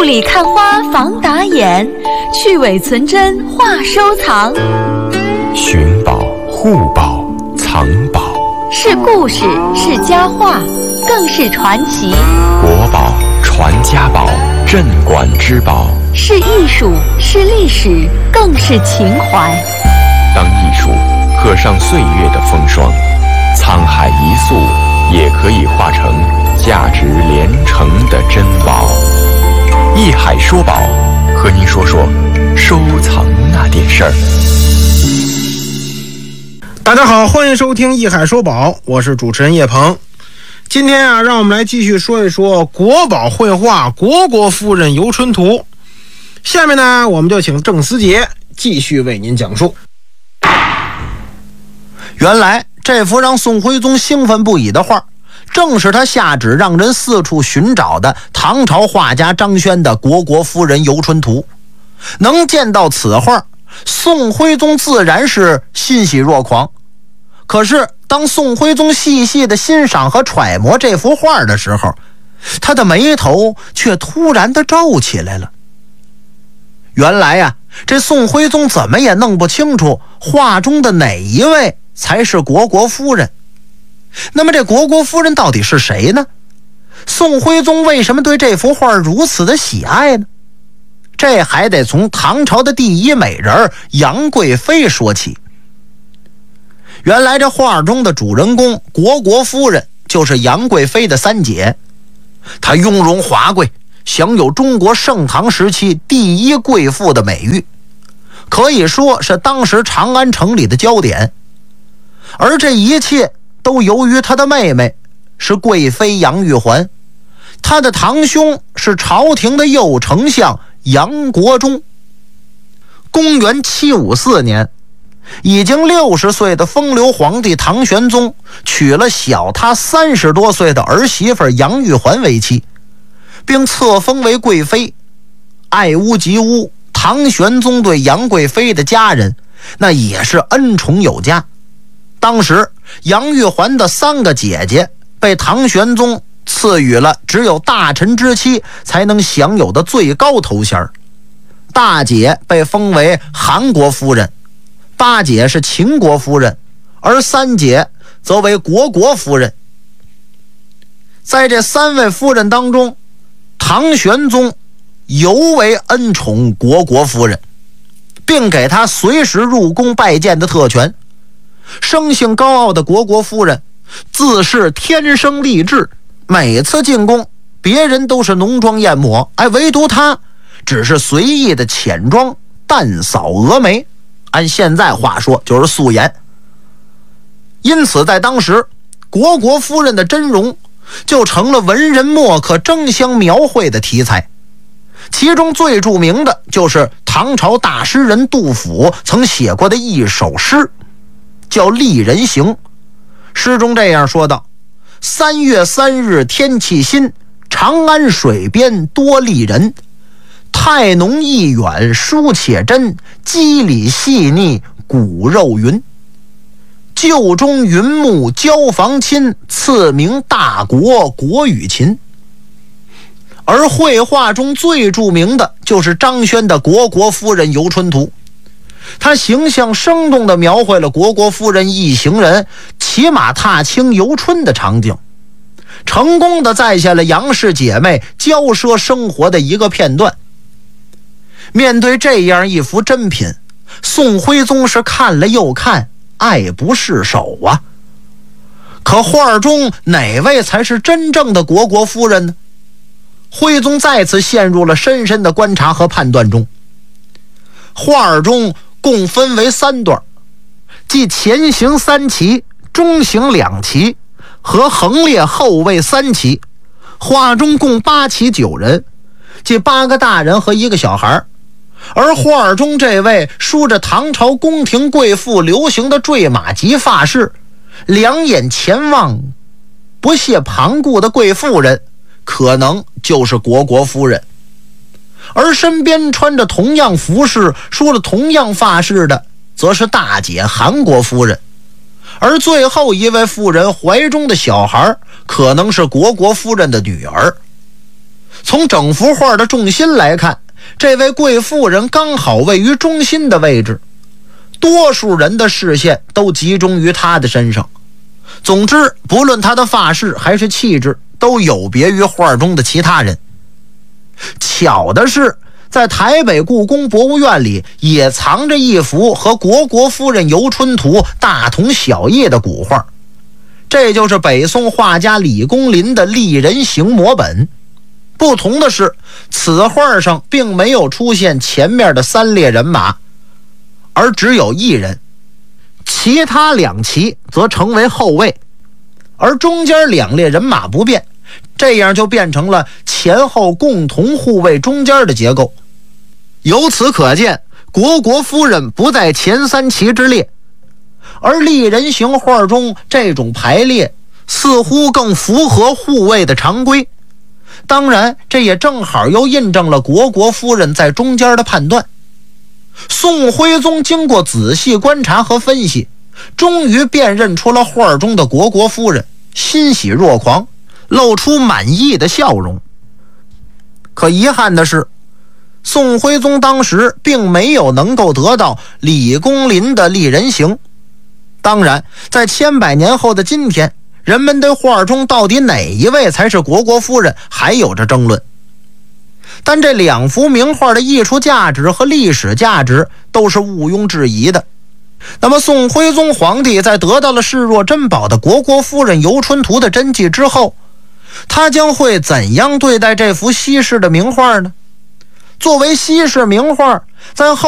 雾里看花防打眼，去伪存真话收藏。 寻宝、护宝、藏宝， 是故事，是佳话，更是传奇。 国宝、传家宝，镇馆之宝， 是艺术，是历史，更是情怀。 当艺术刻上岁月的风霜，沧海一粟也可以化成价值连城的珍宝。艺海说宝，和您说说收藏那点事儿。 大家好，欢迎收听艺海说宝，我是主持人叶鹏。今天啊，让我们来继续说一说国宝绘画《虢国夫人游春图》。下面呢，我们就请郑思杰继续为您讲述。 原来这幅让宋徽宗兴奋不已的画，正是他下旨让人四处寻找的唐朝画家张轩的《虢国夫人游春图》。能见到此画，宋徽宗自然是欣喜若狂。可是当宋徽宗细细的欣赏和揣摩这幅画的时候，他的眉头却突然的皱起来了。原来啊，这宋徽宗怎么也弄不清楚画中的哪一位才是虢国夫人。那么这虢国夫人到底是谁呢？宋徽宗为什么对这幅画如此的喜爱呢？这还得从唐朝的第一美人杨贵妃说起。原来这画中的主人公虢国夫人就是杨贵妃的三姐，她雍容华贵，享有中国盛唐时期第一贵妇的美誉，可以说是当时长安城里的焦点。而这一切都由于她的妹妹是贵妃杨玉环，她的堂兄是朝廷的右丞相杨国忠。公元754年，已经60岁的风流皇帝唐玄宗娶了小他30多岁的儿媳妇杨玉环为妻，并册封为贵妃。爱屋及乌，唐玄宗对杨贵妃的家人那也是恩宠有加。当时杨玉环的3个姐姐被唐玄宗赐予了只有大臣之妻才能享有的最高头衔。大姐被封为韩国夫人，八姐是秦国夫人，而三姐则为虢国夫人。在这3位夫人当中，唐玄宗尤为恩宠虢国夫人，并给她随时入宫拜见的特权。生性高傲的虢国夫人自是天生丽质，每次进宫别人都是浓妆艳抹，唯独她只是随意的浅妆，淡扫蛾眉，按现在话说就是素颜。因此在当时，虢国夫人的真容就成了文人墨客争相描绘的题材。其中最著名的就是唐朝大诗人杜甫曾写过的一首诗，叫《丽人行》。诗中这样说道：3月3日天气新，长安水边多丽人。态浓意远书且真，肌理细腻骨肉匀。旧中云木交房亲，赐名大国国与秦。而绘画中最著名的就是张轩的《虢国夫人游春图》，他形象生动地描绘了虢国夫人一行人骑马踏青游春的场景，成功地载下了杨氏姐妹骄奢生活的一个片段。面对这样一幅珍品，宋徽宗是看了又看，爱不释手啊。可画中哪位才是真正的虢国夫人呢？徽宗再次陷入了深深的观察和判断中。画中共分为3段，即前行3旗，中行2旗和横列后卫3旗。画中共8旗9人，即8个大人和1个小孩。而画中这位梳着唐朝宫廷贵妇流行的坠马髻发饰，两眼前望不屑旁顾的贵妇人，可能就是虢国夫人。而身边穿着同样服饰梳着同样发饰的则是大姐韩国夫人。而最后一位妇人怀中的小孩可能是虢国夫人的女儿。 从整幅画的重心来看，这位贵妇人刚好位于中心的位置，多数人的视线都集中于她的身上。总之，不论她的发饰还是气质，都有别于画中的其他人。巧的是，在台北故宫博物院里也藏着一幅和《虢国夫人游春图》大同小异的古画，这就是北宋画家李公麟的丽人行摹本。不同的是，此画上并没有出现前面的3列人马，而只有1人，其他2旗则成为后卫，而中间2列人马不变，这样就变成了前后共同护卫中间的结构。由此可见，虢国夫人不在前3旗之列，而丽人行画中这种排列似乎更符合护卫的常规。当然，这也正好又印证了虢国夫人在中间的判断。宋徽宗经过仔细观察和分析，终于辨认出了画中的虢国夫人，欣喜若狂，露出满意的笑容。可遗憾的是，宋徽宗当时并没有能够得到李公麟的丽人行。当然，在千百年后的今天，人们对画中到底哪一位才是虢国夫人还有着争论。但这2幅名画的艺术价值和历史价值都是毋庸置疑的。那么宋徽宗皇帝在得到了视若珍宝的《虢国夫人游春图》的真迹之后，他将会怎样对待这幅稀世的名画呢？作为稀世名画，在后